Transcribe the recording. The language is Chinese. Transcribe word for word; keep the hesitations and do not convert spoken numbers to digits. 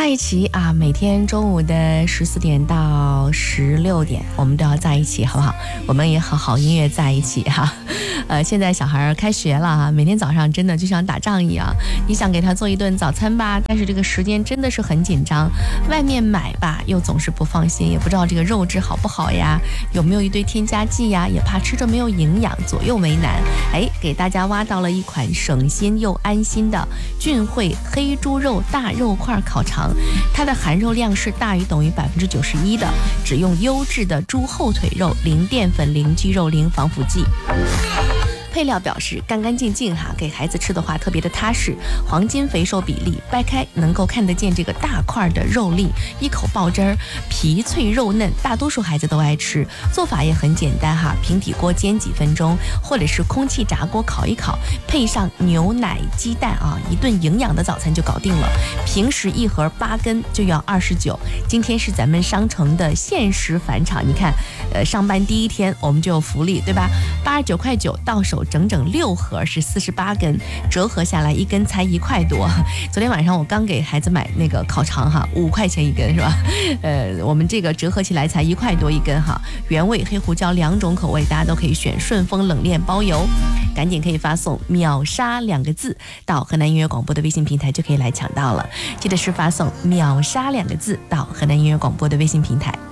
在一起啊，每天中午的十四点到十六点，我们都要在一起，好不好？我们也和好音乐在一起哈。呃，现在小孩开学了哈，每天早上真的就像打仗一样，你想给他做一顿早餐吧，但是这个时间真的是很紧张，外面买吧又总是不放心，也不知道这个肉质好不好呀，有没有一堆添加剂呀，也怕吃着没有营养，左右为难。哎，给大家挖到了一款省心又安心的俊汇黑猪肉大肉块烤肠，它的含肉量是大于等于百分之九十一的，只用优质的猪后腿肉，零淀粉、零鸡肉、零防腐剂。配料表示干干净净哈，给孩子吃的话特别的踏实，黄金肥瘦比例，掰开能够看得见这个大块的肉粒，一口爆汁儿，皮脆肉嫩，大多数孩子都爱吃。做法也很简单哈，平底锅煎几分钟，或者是空气炸锅烤一烤，配上牛奶、鸡蛋啊，一顿营养的早餐就搞定了。平时一盒八根就要二十九，今天是咱们商城的限时返场，你看，呃，上班第一天我们就有福利，对吧？八十九块九到手。整整六盒是四十八根，折合下来一根才一块多。昨天晚上我刚给孩子买那个烤肠哈，五块钱一根是吧？呃，我们这个折合起来才一块多一根哈。原味黑胡椒两种口味，大家都可以选，顺丰冷链包邮。赶紧可以发送秒杀两个字到河南音乐广播的微信平台，就可以来抢到了。记得是发送秒杀两个字到河南音乐广播的微信平台。